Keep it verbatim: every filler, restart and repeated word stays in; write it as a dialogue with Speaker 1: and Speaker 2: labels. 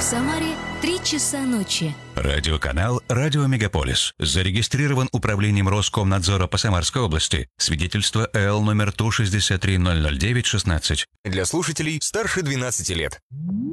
Speaker 1: Самаре три часа ночи.
Speaker 2: Радиоканал «Радио Мегаполис». Зарегистрирован управлением Роскомнадзора по Самарской области. Свидетельство эл номер Ту шестьдесят три ноль ноль девять шестнадцать.
Speaker 3: Для слушателей старше двенадцати лет.